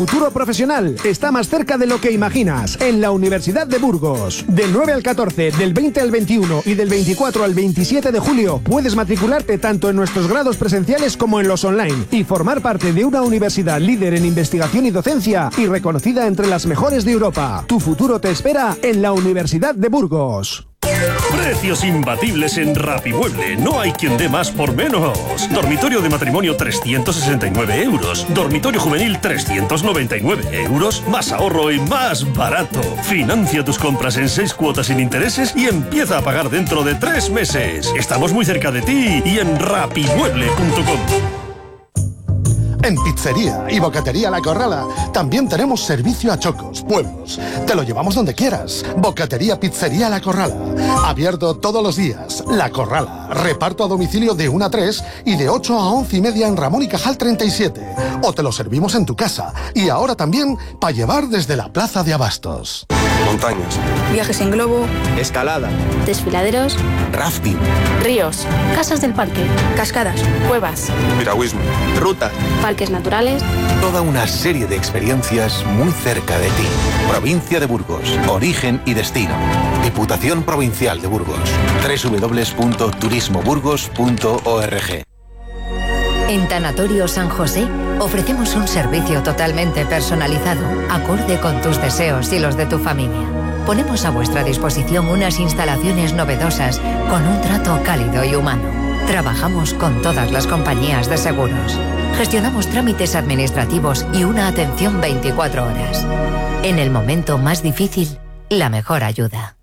futuro profesional está más cerca de lo que imaginas, en la Universidad de Burgos. Del 9 al 14, del 20 al 21 y del 24 al 27 de julio puedes matricularte tanto en nuestros grados presenciales como en los online y formar parte de una universidad líder en investigación y docencia y reconocida entre las mejores de Europa. Tu futuro te espera en la Universidad de Burgos. Precios imbatibles en Rapimueble. No hay quien dé más por menos. Dormitorio de matrimonio 369 euros. Dormitorio juvenil 399 euros. Más ahorro y más barato. Financia tus compras en 6 cuotas sin intereses y empieza a pagar dentro de 3 meses. Estamos muy cerca de ti y en rapimueble.com. En Pizzería y Bocatería La Corrala también tenemos servicio a chocos, pueblos. Te lo llevamos donde quieras. Bocatería Pizzería La Corrala. Abierto todos los días. La Corrala. Reparto a domicilio de 1 a 3 y de 8 a 11 y media en Ramón y Cajal 37. O te lo servimos en tu casa. Y ahora también para llevar desde la Plaza de Abastos. Montañas. Viajes en globo. Escalada. Desfiladeros. Rafting. Ríos. Casas del parque. Cascadas. Cuevas. Piragüismo. Rutas. Parques naturales. Toda una serie de experiencias muy cerca de ti. Provincia de Burgos. Origen y destino. Diputación Provincial de Burgos. www.turismoburgos.org. En Tanatorio San José ofrecemos un servicio totalmente personalizado, acorde con tus deseos y los de tu familia. Ponemos a vuestra disposición unas instalaciones novedosas con un trato cálido y humano. Trabajamos con todas las compañías de seguros. Gestionamos trámites administrativos y una atención 24 horas. En el momento más difícil, la mejor ayuda.